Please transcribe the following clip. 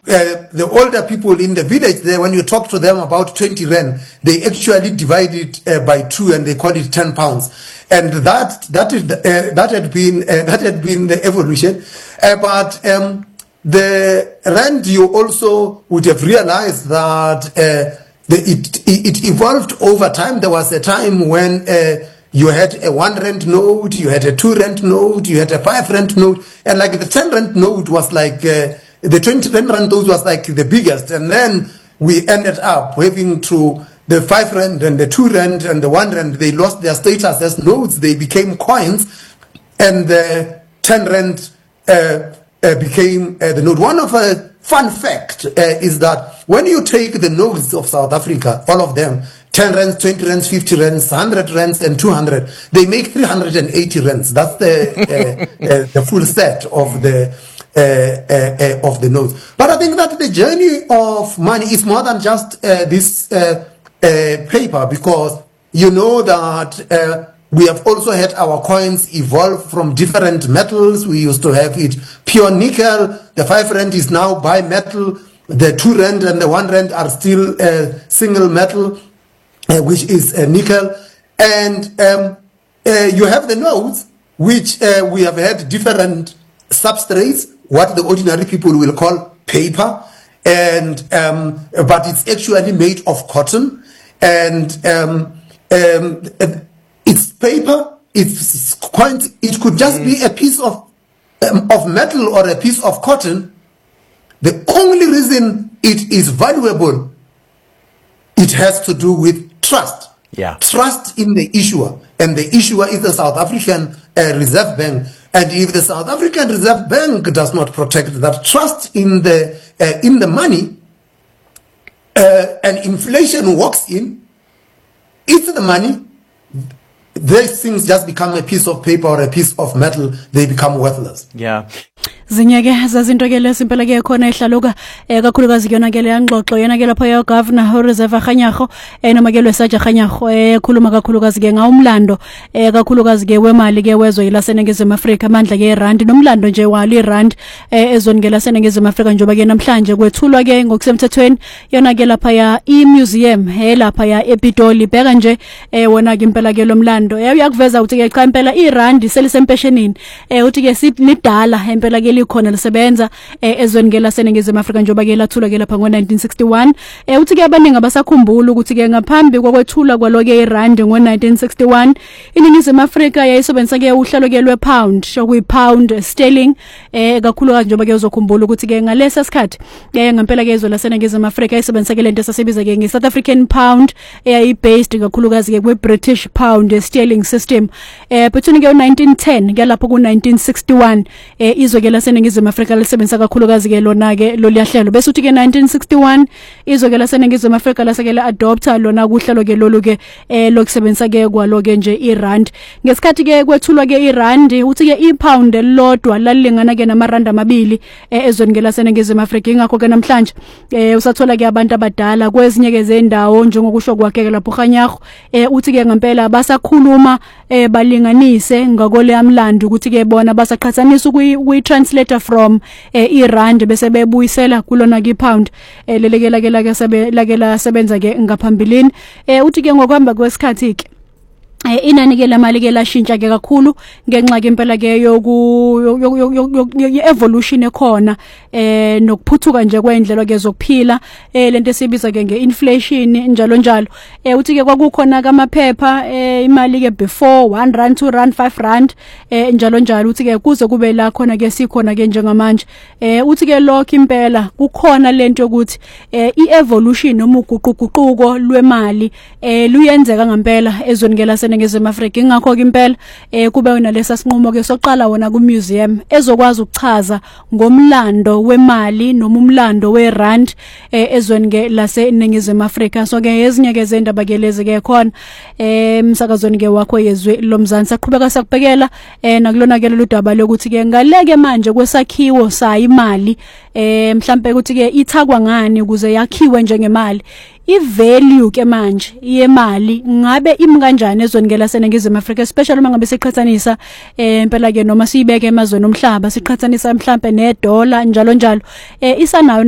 the older people in the village there, when you talk to them about 20 rand, they actually divide it by 2 and they call it 10 pounds. And that had been the evolution. But the rand, you also would have realized that it evolved over time. There was a time when you had a 1 rand note, you had a 2 rand note, you had a 5 rand note, and like the 10 rand note was like the 20 rand note was like the biggest, and then we ended up having to the 5 rand and the 2 rand and the 1 rand. They lost their status as notes; they became coins, and the 10 rand became the note. One of a fun fact is that when you take the notes of South Africa, all of them, 10 rands, 20 rands, 50 rands, 100 rands, and 200, they make 380 rands. That's the full set of the notes. But I think that the journey of money is more than just this paper, because you know that we have also had our coins evolve from different metals. We used to have it pure nickel. The 5 rand is now bimetal. The 2 rand and the 1 rand are still single metal, which is nickel. And you have the notes, which we have had different substrates, what the ordinary people will call paper, and but it's actually made of cotton, and it's paper. It's quite. It could just be a piece of metal or a piece of cotton. The only reason it is valuable, it has to do with trust. Yeah, trust in the issuer, and the issuer is the South African Reserve Bank. And if the South African Reserve Bank does not protect that trust in the money, and inflation walks in, it's the money. These things just become a piece of paper or a piece of metal. They become worthless. Yeah. Zinyeke zazinto ke lesimpela ke khona ehlaluka kakhulukazi yona ke le ngxoxo yena ke lapha ya governor Reserve Kganyago noma ke lwesaja Kganyago ekhuluma kakhulukazi ke ngaumlando kakhulukazi ke wemali ke wezwe ilaseNingizimu Afrika amandla ke rand nomlando nje wali rand ezweni ke laseNingizimu Afrika njoba ke namhlanje kwethulwa ke ngokusemthethweni yona ke lapha ya museum lapha ya ePitoli bheka nje wona ke impela ke lomlando uyakuveza ukuthi ke cha impela irand selisempeshenini uthi ke silidala impela ke likhona lisebenza ezweni ke laseNingizimu Afrika njoba ke lathulwa ke lapha ngo1961 uthi ke abaningi abasakhumbula ukuthi ke ngaphambi kokwethulwa kwaloke irand ngo1961 iNingizimu Afrika yayisebenzisa ke uhlelo ke lwepound shokuyi pound sterling kakhulu njoba ke uzokhumbula ukuthi ke ngalesa sikhathi ngempela ke izwe laseNingizimu Afrika yayisebenzisa ke lento esasibiza ke ngeSouth African pound eyayi based kakhulukazi ke kweBritish pound sterling system between ke 1910 ke lapho ku1961 izwe ke laseNingizimu Afrika lisebenzisa kakhulukazi ke lona ke loliyahlelo bese uthi ke 1961 izwe ke laseNingizimu Afrika lasekele adopta lona kuhlelo ke lolu ke lokusebenzisa ke kwaloke nje irand ngesikhathi ke kwethulwa ke irand uthi ke ipound elilodwa lalingana ke namaranda amabili ezweni ke laseNingizimu Afrika ingakho ke namhlanje usathola ke abantu abadala kwezinye ke zendawo njengokusho kwakhe ke lapho Kganyago uthi ke ngempela basakhuluma balinganise ngakole amlando ukuthi ke bona basaqhathanisa we translator from irand bese bebuyisela kulona ke pound lelekela ke lake lasebenza ke ngaphambilini uthi ke ngokuhamba kwesikhathi ke inani ke lamali ke lashintsha ke kakhulu ngenxa ke impela ke evolution ekhona nokuphuthuka nje kwendlela ke zokuphila lento esibiza ke ngeinflation njalo njalo uthi ke kwakukhona kamaphepha imali ke before 1 rand 2 rand 5 rand njalo njalo uthi ke kuze kube la khona ke sikhona ke njengamanje uthi ke lokho impela kukhona lento ukuthi ievolution noma uguquguquko lwemali luyenzeka ngempela ezweni ke laseNingizimu Afrika ingakho ke impela kube nalesa sinqumo ke soqala wona ku museum ezokwazi ukuchaza ngomlando wemali noma umlando werand ezweni ke laseNingizimu Afrika so ke ezinye ke zendaba ke lezi ke khona umsakazweni ke wakho yezwe lomzansi aqhubeka sakubhekela nakulona ke loludaba lokuthi ke ngaleke manje kwesakhiwo sayi imali mhlambe ukuthi ke ithakwa ngani ukuze yakhiwe njengemali ivalue ke manje yemali ngabe imi kanjani ezweni ke laseNingizimu Afrika especially uma ngabe siqhathanisa impela ke noma siyibeke emazweni omhlaba siqhathanisa mhlambe neDollar njalo njalo isanayo